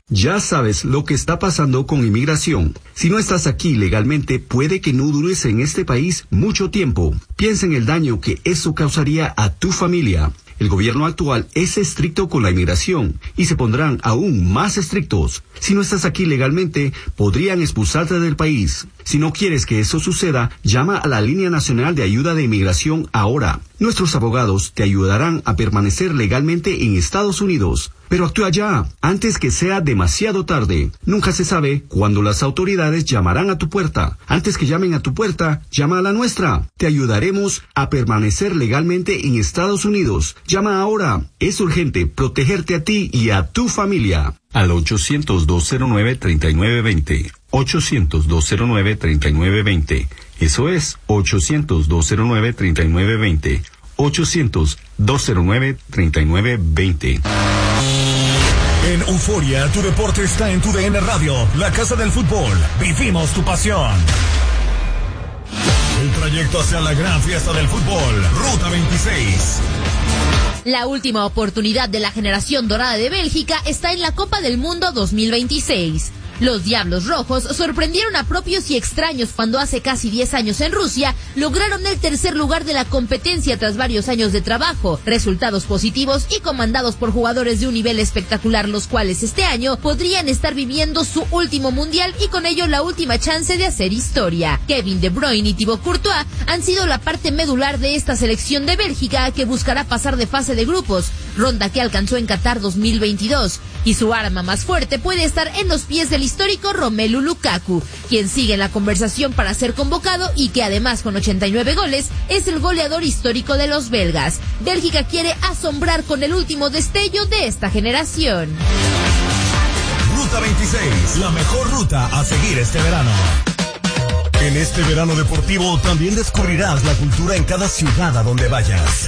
Ya sabes lo que está pasando con inmigración. Si no estás aquí legalmente, puede que no dures en este país mucho tiempo. Piensa en el daño que eso causaría a tu familia. El gobierno actual es estricto con la inmigración y se pondrán aún más estrictos. Si no estás aquí legalmente, podrían expulsarte del país. Si no quieres que eso suceda, llama a la Línea Nacional de Ayuda de Inmigración ahora. Nuestros abogados te ayudarán a permanecer legalmente en Estados Unidos. Pero actúa ya, antes que sea demasiado tarde. Nunca se sabe cuándo las autoridades llamarán a tu puerta. Antes que llamen a tu puerta, llama a la nuestra. Te ayudaremos a permanecer legalmente en Estados Unidos. Llama ahora. Es urgente protegerte a ti y a tu familia. Al 800-209-3920. 800-209-3920. Eso es 800-209-3920. 800-209-3920. En Euforia, tu deporte está en tu DN Radio, la casa del fútbol. Vivimos tu pasión. El trayecto hacia la gran fiesta del fútbol, Ruta 26. La última oportunidad de la generación dorada de Bélgica está en la Copa del Mundo 2026. Los Diablos Rojos sorprendieron a propios y extraños cuando hace casi 10 años en Rusia lograron el tercer lugar de la competencia tras varios años de trabajo, resultados positivos y comandados por jugadores de un nivel espectacular, los cuales este año podrían estar viviendo su último mundial y con ello la última chance de hacer historia. Kevin De Bruyne y Thibaut Courtois han sido la parte medular de esta selección de Bélgica que buscará pasar de fase de grupos, ronda que alcanzó en Qatar 2022, y su arma más fuerte puede estar en los pies del histórico Romelu Lukaku, quien sigue en la conversación para ser convocado y que además con 89 goles es el goleador histórico de los belgas. Bélgica quiere asombrar con el último destello de esta generación. Ruta 26, la mejor ruta a seguir este verano. En este verano deportivo también descubrirás la cultura en cada ciudad a donde vayas.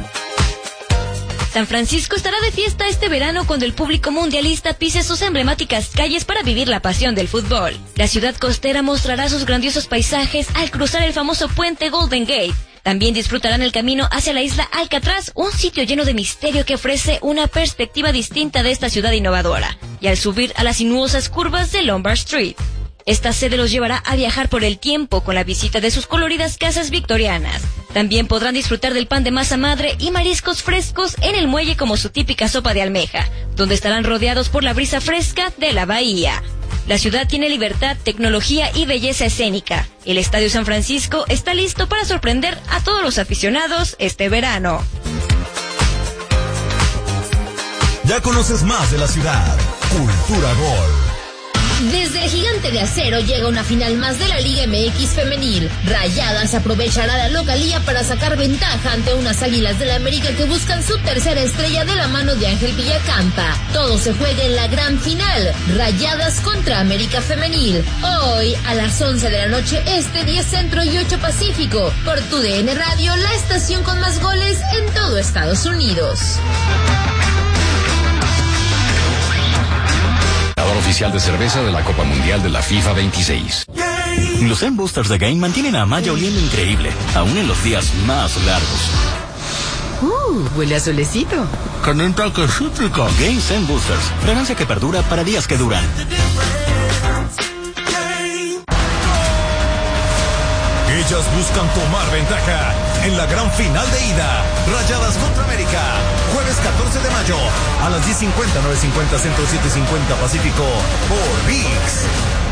San Francisco estará de fiesta este verano cuando el público mundialista pise sus emblemáticas calles para vivir la pasión del fútbol. La ciudad costera mostrará sus grandiosos paisajes al cruzar el famoso puente Golden Gate. También disfrutarán el camino hacia la isla Alcatraz, un sitio lleno de misterio que ofrece una perspectiva distinta de esta ciudad innovadora, y al subir a las sinuosas curvas de Lombard Street. Esta sede los llevará a viajar por el tiempo con la visita de sus coloridas casas victorianas. También podrán disfrutar del pan de masa madre y mariscos frescos en el muelle como su típica sopa de almeja, donde estarán rodeados por la brisa fresca de la bahía. La ciudad tiene libertad, tecnología y belleza escénica. El Estadio San Francisco está listo para sorprender a todos los aficionados este verano. Ya conoces más de la ciudad. Cultura Gol. Desde el Gigante de Acero llega una final más de la Liga MX femenil. Rayadas aprovechará la localía para sacar ventaja ante unas Águilas del América que buscan su tercera estrella de la mano de Ángel Villacampa. Todo se juega en la gran final, Rayadas contra América femenil. Hoy a las 11 de la noche este, 10 centro y 8 pacífico, por tu DN Radio, la estación con más goles en todo Estados Unidos. Oficial de cerveza de la Copa Mundial de la FIFA 26. Los Zen Boosters de Game mantienen a Maya oliendo increíble, aún en los días más largos. Huele a solecito. Con un toque cítrico. Game Zen Boosters, fragancia que perdura para días que duran. Ellas buscan tomar ventaja en la gran final de ida. Rayadas contra América. Jueves 14 de mayo a las 10:50, 9:50 Centro, 7:50 Pacífico por ViX.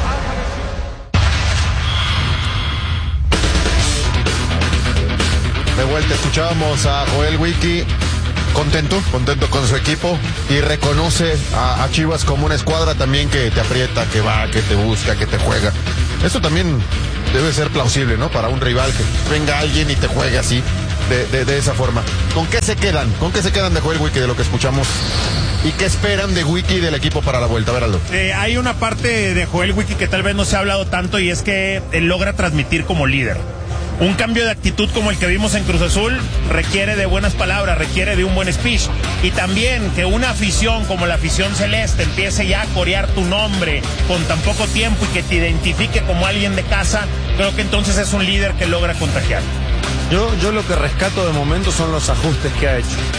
De vuelta escuchábamos a Joel Wiki. Contento con su equipo y reconoce a Chivas como una escuadra también que te aprieta, que va, que te busca, que te juega. Esto también debe ser plausible, ¿no? Para un rival que venga alguien y te juegue así, de esa forma. ¿Con qué se quedan? ¿Con qué se quedan de Joel Wiki de lo que escuchamos? ¿Y qué esperan de Wiki y del equipo para la vuelta? A ver, Aldo. Hay una parte de Joel Wiki que tal vez no se ha hablado tanto y es que él logra transmitir como líder. Un cambio de actitud como el que vimos en Cruz Azul requiere de buenas palabras, requiere de un buen speech. Y también que una afición como la afición celeste empiece ya a corear tu nombre con tan poco tiempo y que te identifique como alguien de casa, creo que entonces es un líder que logra contagiar. Yo lo que rescato de momento son los ajustes que ha hecho.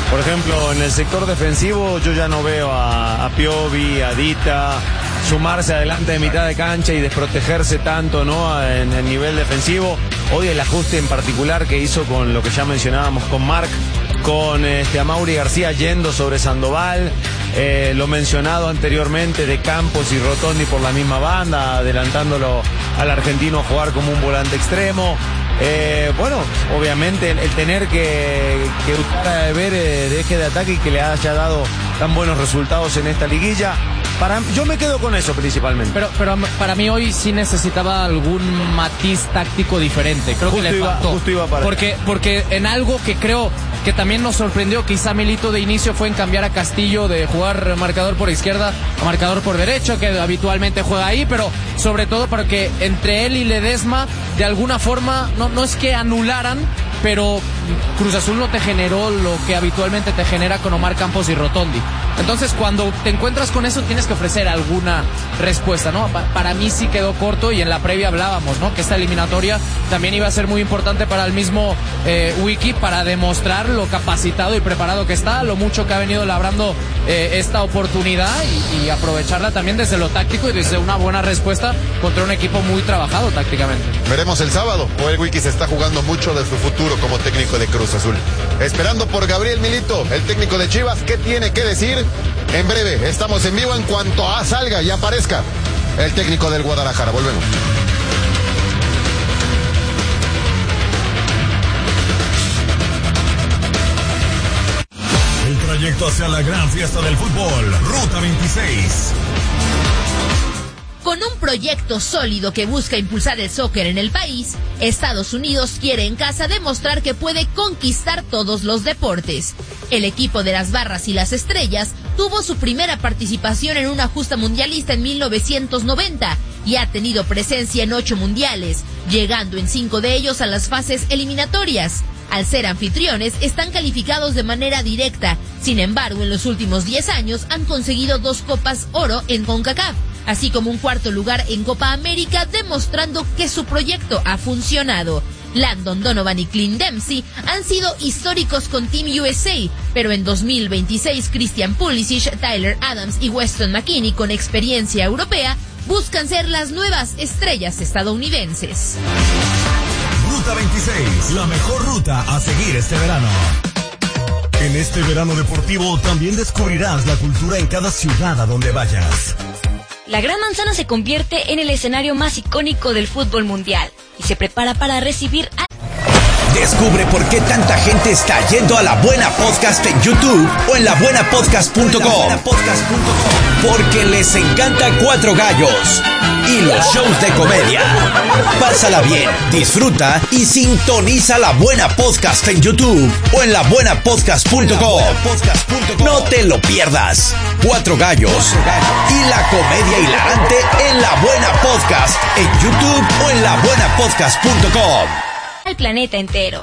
Por ejemplo, en el sector defensivo yo ya no veo a Piovi, a Dita sumarse adelante de mitad de cancha y desprotegerse tanto, ¿no?, en el nivel defensivo. Hoy el ajuste en particular que hizo con lo que ya mencionábamos con Marc, con Amaury García yendo sobre Sandoval, lo mencionado anteriormente de Campos y Rotondi por la misma banda, adelantándolo al argentino a jugar como un volante extremo. Bueno, obviamente el tener que buscar ver de eje de ataque y que le haya dado tan buenos resultados en esta liguilla. Yo me quedo con eso principalmente. Pero para mí hoy sí necesitaba algún matiz táctico diferente. Creo que le faltó. Justo iba para porque en algo que creo que también nos sorprendió, quizá Milito de inicio, fue en cambiar a Castillo de jugar marcador por izquierda a marcador por derecho, que habitualmente juega ahí, pero sobre todo para que entre él y Ledesma de alguna forma no es que anularan, pero Cruz Azul no te generó lo que habitualmente te genera con Omar Campos y Rotondi. Entonces, cuando te encuentras con eso, tienes que ofrecer alguna respuesta, ¿no? Para mí sí quedó corto, y en la previa hablábamos, ¿no?, que esta eliminatoria también iba a ser muy importante para el mismo Wiki, para demostrar lo capacitado y preparado que está, lo mucho que ha venido labrando esta oportunidad y aprovecharla también desde lo táctico y desde una buena respuesta contra un equipo muy trabajado tácticamente. Veremos el sábado. Joel Wiki se está jugando mucho de su futuro como técnico de Cruz Azul. Esperando por Gabriel Milito, el técnico de Chivas, ¿qué tiene que decir? En breve, estamos en vivo en cuanto salga y aparezca el técnico del Guadalajara. Volvemos. El trayecto hacia la gran fiesta del fútbol, Ruta 26. Con un proyecto sólido que busca impulsar el soccer en el país, Estados Unidos quiere en casa demostrar que puede conquistar todos los deportes. El equipo de las Barras y las Estrellas tuvo su primera participación en una justa mundialista en 1990 y ha tenido presencia en 8 mundiales, llegando en 5 de ellos a las fases eliminatorias. Al ser anfitriones, están calificados de manera directa. Sin embargo, en los últimos 10 años han conseguido 2 Copas Oro en CONCACAF, así como un 4º lugar en Copa América, demostrando que su proyecto ha funcionado. Landon Donovan y Clint Dempsey han sido históricos con Team USA, pero en 2026 Christian Pulisic, Tyler Adams y Weston McKennie, con experiencia europea, buscan ser las nuevas estrellas estadounidenses. Ruta 26, la mejor ruta a seguir este verano. En este verano deportivo también descubrirás la cultura en cada ciudad a donde vayas. La Gran Manzana se convierte en el escenario más icónico del fútbol mundial y se prepara para recibir a... Descubre por qué tanta gente está yendo a La Buena Podcast en YouTube o en labuenapodcast.com. Porque les encanta Cuatro Gallos y los shows de comedia. Pásala bien, disfruta y sintoniza La Buena Podcast en YouTube o en labuenapodcast.com. No te lo pierdas. Cuatro Gallos y la comedia hilarante en La Buena Podcast en YouTube o en labuenapodcast.com. Al planeta entero.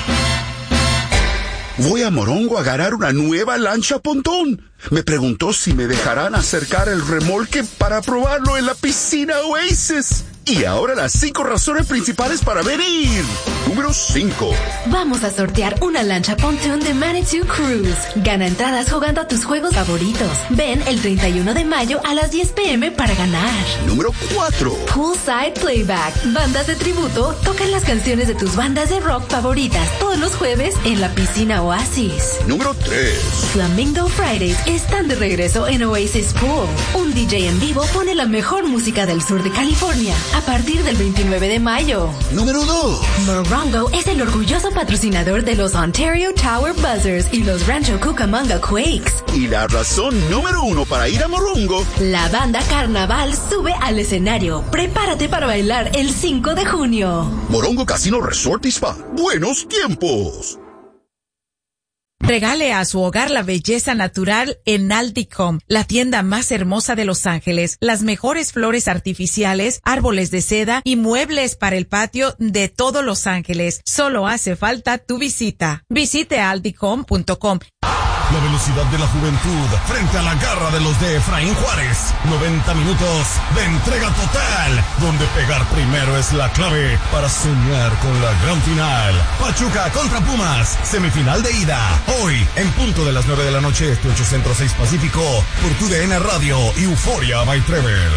Voy a Morongo a agarrar una nueva lancha pontón. Me preguntó si me dejarán acercar el remolque para probarlo en la piscina Oasis. Y ahora las 5 razones principales para venir. Número 5. Vamos a sortear una lancha pontoon de Manitou Cruise. Gana entradas jugando a tus juegos favoritos. Ven el 31 de mayo a las 10 p.m. para ganar. Número 4. Poolside Playback. Bandas de tributo tocan las canciones de tus bandas de rock favoritas todos los jueves en la piscina Oasis. Número 3. Flamingo Fridays están de regreso en Oasis Pool. Un DJ en vivo pone la mejor música del sur de California a partir del 29 de mayo. Número 2. Morongo es el orgulloso patrocinador de los Ontario Tower Buzzers y los Rancho Cucamonga Quakes. Y la razón número 1 para ir a Morongo. La banda Carnaval sube al escenario. Prepárate para bailar el 5 de junio. Morongo Casino Resort y Spa. Buenos tiempos. Regale a su hogar la belleza natural en Alticom, la tienda más hermosa de Los Ángeles. Las mejores flores artificiales, árboles de seda y muebles para el patio de todo Los Ángeles. Solo hace falta tu visita. Visite alticom.com. La velocidad de la juventud frente a la garra de los de Efraín Juárez. 90 minutos de entrega total, donde pegar primero es la clave para soñar con la gran final. Pachuca contra Pumas, semifinal de ida. Hoy, en punto de las 9 de la noche, 8 Centro 6 Pacífico, por TUDN Radio y Euforia by Trevel.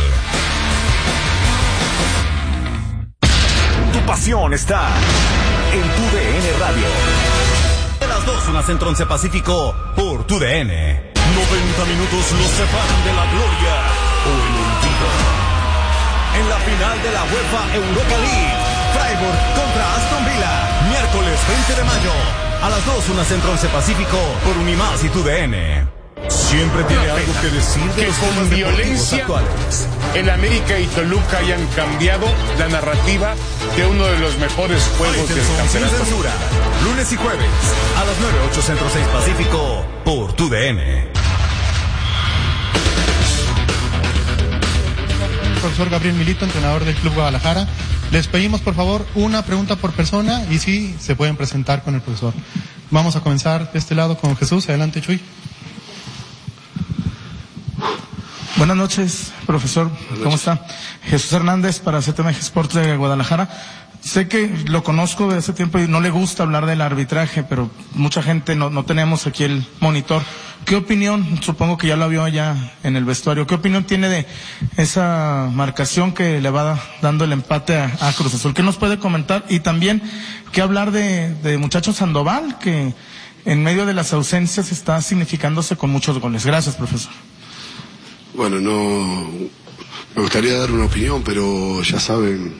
Tu pasión está en TUDN Radio. De las 2, una Centro 11 Pacífico, por TUDN. 90 minutos los separan de la gloria o el olvido. En la final de la UEFA Europa League, Freiburg contra Aston Villa, miércoles 20 de mayo. A las 2, una Centro 11 Pacífico, por Unimás y TUDN. Siempre tiene algo que decir de que los con temas violencia actuales. el América y Toluca hayan cambiado la narrativa de uno de los mejores juegos del campeonato. Sin censura. Lunes y jueves a las 9, 8 Centro 6 Pacífico, por TUDN. Profesor Gabriel Milito, entrenador del Club Guadalajara. Les pedimos, por favor, una pregunta por persona y si se pueden presentar con el profesor. Vamos a comenzar de este lado con Jesús. Adelante, Chuy. Buenas noches, profesor. ¿Cómo está? Jesús Hernández para CTMG Sports de Guadalajara. Sé que lo conozco de hace tiempo y no le gusta hablar del arbitraje, pero mucha gente no tenemos aquí el monitor. ¿Qué opinión, supongo que ya lo vio allá en el vestuario, qué opinión tiene de esa marcación que le va dando el empate a Cruz Azul? ¿Qué nos puede comentar? Y también, ¿qué hablar de muchacho Sandoval, que en medio de las ausencias está significándose con muchos goles? Gracias, profesor. Bueno, no me gustaría dar una opinión, pero ya saben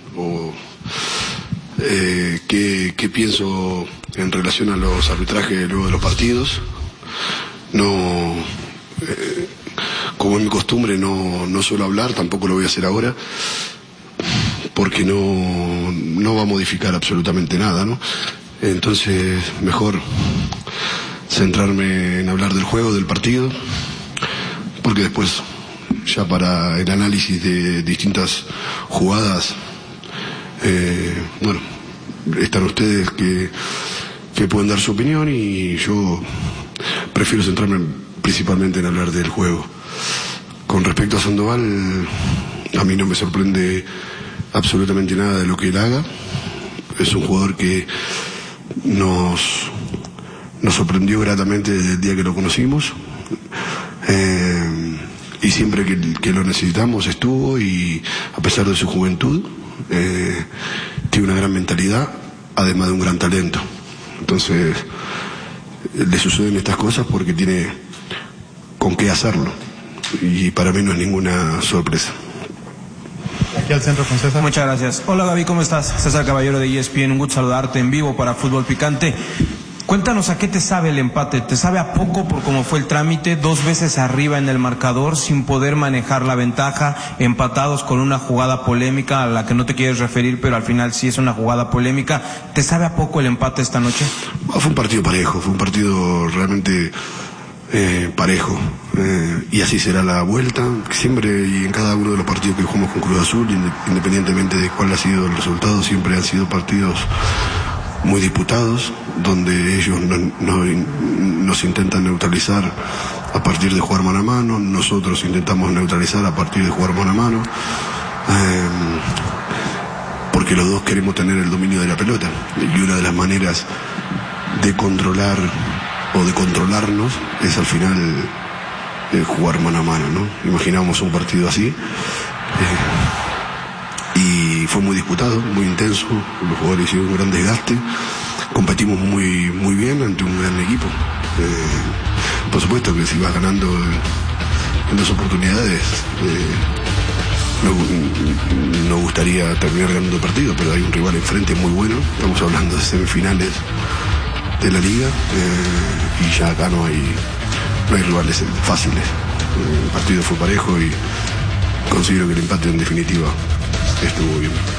qué pienso en relación a los arbitrajes luego de los partidos. No, como es mi costumbre, no suelo hablar, tampoco lo voy a hacer ahora, porque no va a modificar absolutamente nada, ¿no? Entonces, mejor centrarme en hablar del juego, del partido, porque después, ya para el análisis de distintas jugadas, bueno, están ustedes que pueden dar su opinión, y yo prefiero centrarme principalmente en hablar del juego. Con respecto a Sandoval, a mí no me sorprende absolutamente nada de lo que él haga. Es un jugador que nos sorprendió gratamente desde el día que lo conocimos, y siempre que lo necesitamos estuvo, y a pesar de su juventud tiene una gran mentalidad, además de un gran talento. Entonces le suceden estas cosas porque tiene con qué hacerlo, y para mí no es ninguna sorpresa. Aquí al centro con César. Muchas gracias. Hola Gaby, ¿cómo estás? César Caballero de ESPN, un gusto saludarte en vivo para Fútbol Picante. Cuéntanos, ¿a qué te sabe el empate? ¿Te sabe a poco por cómo fue el trámite? 2 veces arriba en el marcador, sin poder manejar la ventaja, empatados con una jugada polémica a la que no te quieres referir, pero al final sí es una jugada polémica. ¿Te sabe a poco el empate esta noche? Fue un partido parejo, fue un partido realmente parejo, y así será la vuelta. Siempre y en cada uno de los partidos que jugamos con Cruz Azul, independientemente de cuál ha sido el resultado, siempre han sido partidos muy disputados, donde ellos nos intentan neutralizar a partir de jugar mano a mano, nosotros intentamos neutralizar a partir de jugar mano a mano, porque los dos queremos tener el dominio de la pelota, y una de las maneras de controlar o de controlarnos es al final jugar mano a mano, ¿no? Imaginábamos un partido así, y fue muy disputado, muy intenso, los jugadores hicieron un gran desgaste, competimos muy bien ante un gran equipo. Por supuesto que si vas ganando en 2 oportunidades, no gustaría terminar ganando el partido, pero hay un rival enfrente muy bueno. Estamos hablando de semifinales de la liga, y ya acá no hay rivales fáciles. El partido fue parejo y considero que el empate en definitiva estuvo bien.